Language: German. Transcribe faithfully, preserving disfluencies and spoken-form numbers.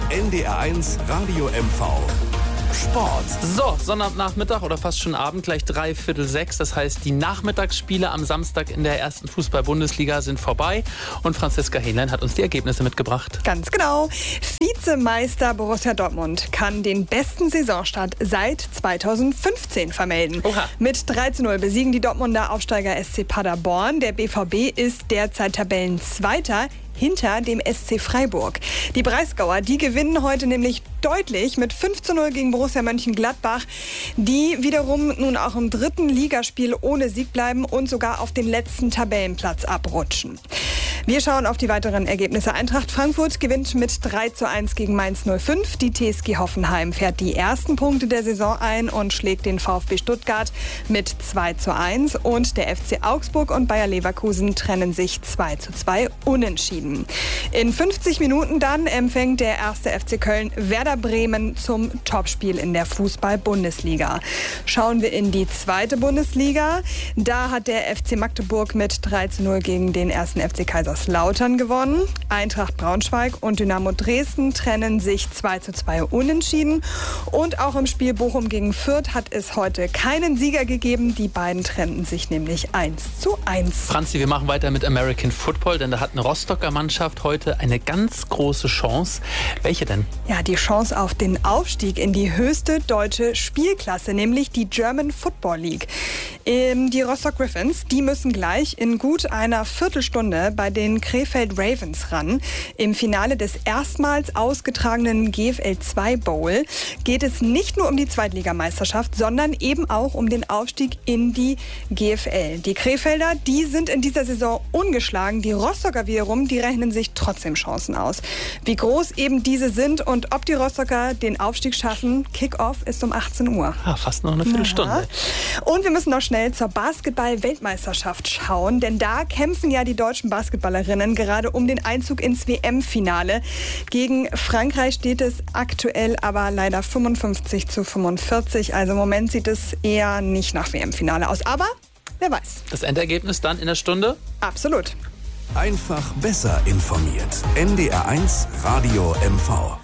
N D R eins Radio M V. Sport. So, Sonnabendnachmittag oder fast schon Abend, gleich dreiviertel sechs. Das heißt, die Nachmittagsspiele am Samstag in der ersten Fußball-Bundesliga sind vorbei. Und Franziska Hähnlein hat uns die Ergebnisse mitgebracht. Ganz genau. Vizemeister Borussia Dortmund kann den besten Saisonstart seit zweitausendfünfzehn vermelden. Oha. Mit drei zu null besiegen die Dortmunder Aufsteiger S C Paderborn. Der B V B ist derzeit Tabellenzweiter hinter dem S C Freiburg. Die Breisgauer, die gewinnen heute nämlich deutlich mit fünf zu null gegen Borussia Mönchengladbach, die wiederum nun auch im dritten Ligaspiel ohne Sieg bleiben und sogar auf den letzten Tabellenplatz abrutschen. Wir schauen auf die weiteren Ergebnisse. Eintracht Frankfurt gewinnt mit drei zu eins gegen Mainz null fünf. Die T S G Hoffenheim fährt die ersten Punkte der Saison ein und schlägt den VfB Stuttgart mit zwei zu eins. Und der F C Augsburg und Bayer Leverkusen trennen sich zwei zu zwei unentschieden. In fünfzig Minuten dann empfängt der erste F C Köln Werder Bremen zum Topspiel in der Fußball-Bundesliga. Schauen wir in die zweite Bundesliga. Da hat der F C Magdeburg mit drei zu null gegen den ersten F C Kaiserslautern gewonnen. Eintracht Braunschweig und Dynamo Dresden trennen sich zwei zu zwei unentschieden. Und auch im Spiel Bochum gegen Fürth hat es heute keinen Sieger gegeben. Die beiden trennten sich nämlich eins zu eins. Franzi, wir machen weiter mit American Football, denn da hat eine Rostocker Mannschaft heute eine ganz große Chance. Welche denn? Ja, die Chance auf den Aufstieg in die höchste deutsche Spielklasse, nämlich die German Football League. Ähm, die Rostock Griffins, die müssen gleich in gut einer Viertelstunde bei den Krefeld Ravens ran. Im Finale des erstmals ausgetragenen G F L zwei Bowl geht es nicht nur um die Zweitligameisterschaft, sondern eben auch um den Aufstieg in die G F L. Die Krefelder, die sind in dieser Saison ungeschlagen. Die Rostocker wiederum, die rechnen sich trotzdem Chancen aus. Wie groß eben diese sind und ob die Rostocker den Aufstieg schaffen, Kick-Off ist um achtzehn Uhr. Ah, fast noch eine Viertelstunde. Ja. Und wir müssen noch schnell zur Basketball-Weltmeisterschaft schauen, denn da kämpfen ja die deutschen Basketballerinnen gerade um den Einzug ins W M-Finale. Gegen Frankreich steht es aktuell aber leider fünfundfünfzig zu fünfundvierzig. Also im Moment sieht es eher nicht nach W M-Finale aus. Aber wer weiß. Das Endergebnis dann in der Stunde? Absolut. Einfach besser informiert. N D R eins Radio M V.